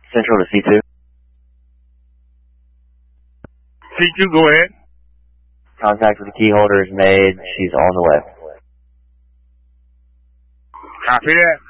Central to C2. C2, go ahead. Contact with the key holder is made. She's on the way. Copy that.